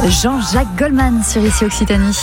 Jean-Jacques Goldman sur Ici Occitanie.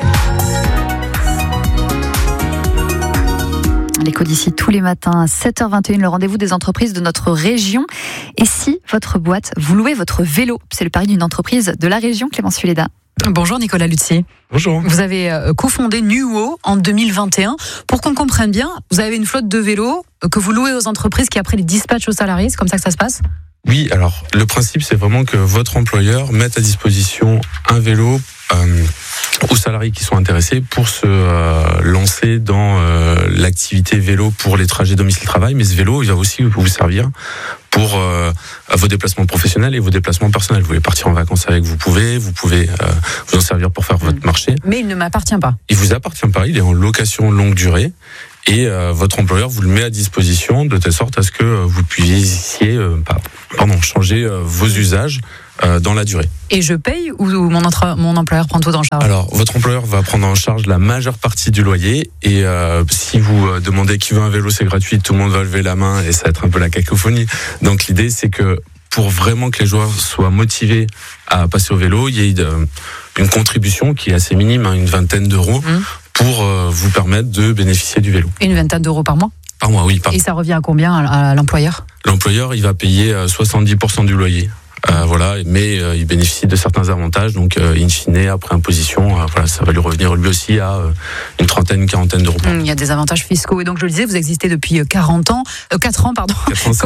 L'écho d'ici tous les matins à 7h21, le rendez-vous des entreprises de notre région. Et si votre boîte, vous louez votre vélo, c'est le pari d'une entreprise de la région, Clémence Fuleda. Bonjour Nicolas Lutzier. Bonjour. Vous avez cofondé Nuo en 2021. Pour qu'on comprenne bien, vous avez une flotte de vélos que vous louez aux entreprises qui après les dispatchent aux salariés, c'est comme ça que ça se passe ? Oui, alors le principe c'est vraiment que votre employeur mette à disposition un vélo aux salariés qui sont intéressés pour se lancer dans l'activité vélo pour les trajets domicile-travail. Mais ce vélo, il va aussi vous servir pour vos déplacements professionnels et vos déplacements personnels. Vous voulez partir en vacances avec, vous pouvez vous en servir pour faire votre marché. Mais il ne m'appartient pas. Il vous appartient pas, il est en location longue durée. Et votre employeur vous le met à disposition de telle sorte à ce que vous puissiez changer vos usages dans la durée. Et je paye ou mon employeur prend tout en charge ? Alors, votre employeur va prendre en charge la majeure partie du loyer. Et si vous demandez qui veut un vélo, c'est gratuit, tout le monde va lever la main et ça va être un peu la cacophonie. Donc l'idée, c'est que pour vraiment que les joueurs soient motivés à passer au vélo, il y a une contribution qui est assez minime, une vingtaine d'euros, pour vous permettre de bénéficier du vélo. Une vingtaine d'euros par mois ? Par mois, oui. Et ça revient à combien à l'employeur ? L'employeur, il va payer 70% du loyer. Mais il bénéficie de certains avantages, donc in fine, après imposition, ça va lui revenir lui aussi à une quarantaine d'euros par mois. Il y a des avantages fiscaux. Et donc, je le disais, vous existez depuis 4 ans, pardon. 4 ans,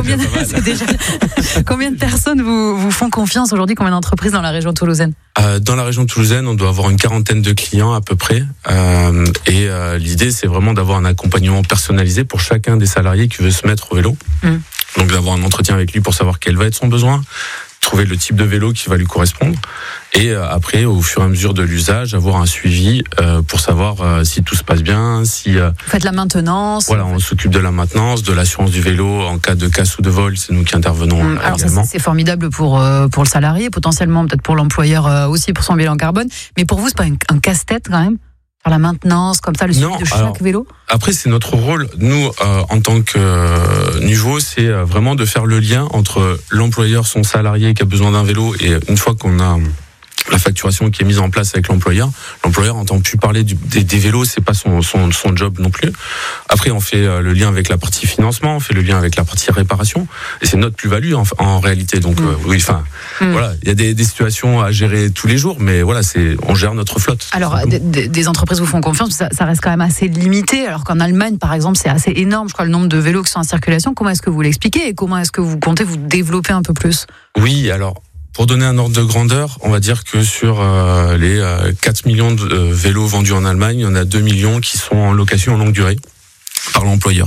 Combien de personnes vous font confiance aujourd'hui? Combien d'entreprises dans la région toulousaine? Dans la région toulousaine, on doit avoir une 40aine de clients à peu près. L'idée, c'est vraiment d'avoir un accompagnement personnalisé pour chacun des salariés qui veut se mettre au vélo. Donc d'avoir un entretien avec lui pour savoir quel va être son besoin, trouver le type de vélo qui va lui correspondre, et après, au fur et à mesure de l'usage, avoir un suivi pour savoir si tout se passe bien, si... Vous faites la maintenance. Voilà, on s'occupe de la maintenance, de l'assurance du vélo en cas de casse ou de vol, c'est nous qui intervenons alors également. Ça, c'est formidable pour le salarié, potentiellement peut-être pour l'employeur aussi pour son bilan carbone, mais pour vous, c'est pas un casse-tête quand même ? Faire la maintenance, comme ça, le suivi de chaque vélo? Après, c'est notre rôle. Nous, en tant que Nuo, c'est vraiment de faire le lien entre l'employeur, son salarié qui a besoin d'un vélo, et une fois qu'on a la facturation qui est mise en place avec l'employeur n'entend plus parler des vélos, c'est pas son job non plus. Après, on fait le lien avec la partie financement, on fait le lien avec la partie réparation, et c'est notre plus-value en réalité. Donc voilà, il y a des situations à gérer tous les jours, mais voilà, on gère notre flotte. Alors, des entreprises vous font confiance, ça reste quand même assez limité, alors qu'en Allemagne, par exemple, c'est assez énorme, je crois, le nombre de vélos qui sont en circulation. Comment est-ce que vous l'expliquez et comment est-ce que vous comptez vous développer un peu plus? Oui, alors, pour donner un ordre de grandeur, on va dire que sur les 4 millions de vélos vendus en Allemagne, il y en a 2 millions qui sont en location en longue durée par l'employeur.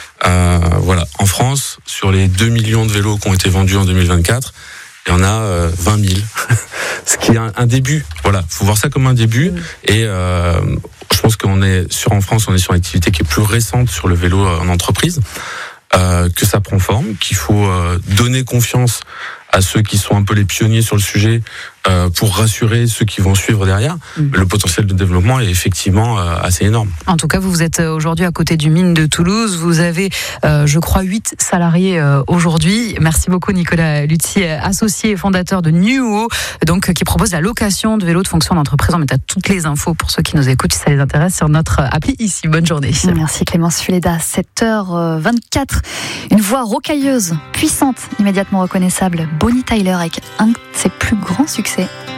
En France, sur les 2 millions de vélos qui ont été vendus en 2024, il y en a 20 000. Ce qui est un début. Voilà, faut voir ça comme un début. Et je pense en France, on est sur une activité qui est plus récente sur le vélo en entreprise, que ça prend forme, qu'il faut donner confiance à ceux qui sont un peu les pionniers sur le sujet pour rassurer ceux qui vont suivre derrière. Le potentiel de développement est effectivement assez énorme. En tout cas, vous êtes aujourd'hui à côté du mine de Toulouse. Vous avez, je crois, 8 salariés aujourd'hui. Merci beaucoup Nicolas Lutzier, associé et fondateur de Nuo, donc qui propose la location de vélos de fonction d'entreprise. On met à toutes les infos pour ceux qui nous écoutent si ça les intéresse sur notre appli ici. Bonne journée. Merci Clémence Fuleda. 7h24. Une voix rocailleuse, puissante, immédiatement reconnaissable. Bonnie Tyler avec un de ses plus grands succès.